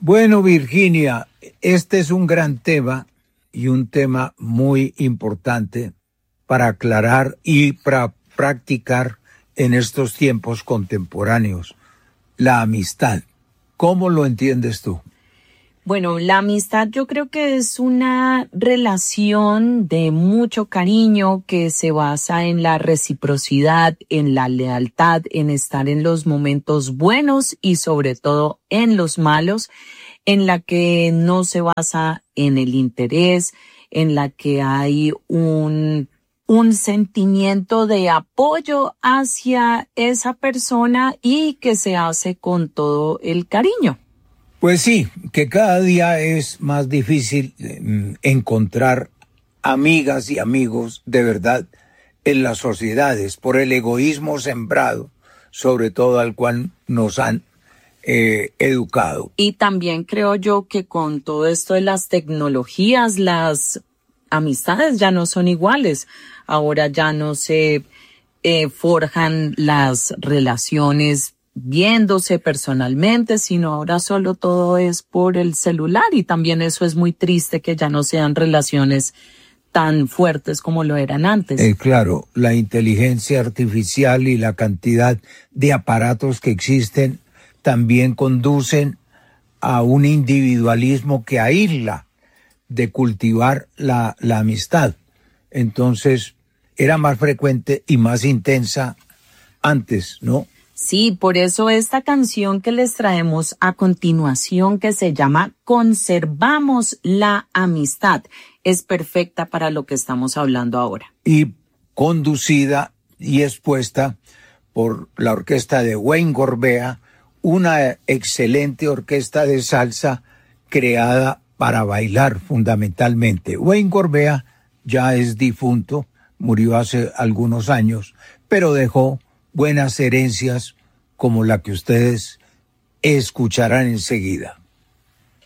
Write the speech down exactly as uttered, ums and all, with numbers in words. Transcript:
Bueno, Virginia, este es un gran tema y un tema muy importante para aclarar y para practicar en estos tiempos contemporáneos. La amistad. ¿Cómo lo entiendes tú? Bueno, la amistad yo creo que es una relación de mucho cariño que se basa en la reciprocidad, en la lealtad, en estar en los momentos buenos y sobre todo en los malos, en la que no se basa en el interés, en la que hay un, un sentimiento de apoyo hacia esa persona y que se hace con todo el cariño. Pues sí, que cada día es más difícil eh, encontrar amigas y amigos de verdad en las sociedades por el egoísmo sembrado, sobre todo al cual nos han eh, educado. Y también creo yo que con todo esto de las tecnologías, las amistades ya no son iguales. Ahora ya no se eh, forjan las relaciones viéndose personalmente, sino ahora solo todo es por el celular, y también eso es muy triste, que ya no sean relaciones tan fuertes como lo eran antes. Eh, claro, la inteligencia artificial y la cantidad de aparatos que existen también conducen a un individualismo que aísla de cultivar la, la amistad. Entonces, era más frecuente y más intensa antes, ¿no? Sí, por eso esta canción que les traemos a continuación, que se llama Conservamos la Amistad, es perfecta para lo que estamos hablando ahora. Y conducida y expuesta por la orquesta de Wayne Gorbea, una excelente orquesta de salsa creada para bailar fundamentalmente. Wayne Gorbea ya es difunto, murió hace algunos años, pero dejó buenas herencias como la que ustedes escucharán enseguida.